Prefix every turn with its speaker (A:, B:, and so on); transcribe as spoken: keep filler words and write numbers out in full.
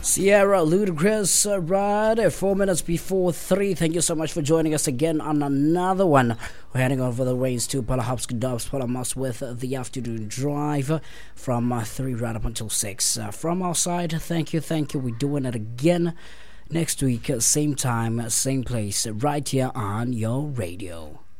A: Sierra Ludacris, uh, right at four minutes before three. Thank you so much for joining us again on another one. We're heading over the rains to Palahopsk Dubs, Palamas with uh, the afternoon drive from uh, three right up until six. Uh, from our side, thank you, thank you. We're doing it again next week, uh, same time, uh, same place, uh, right here on your radio.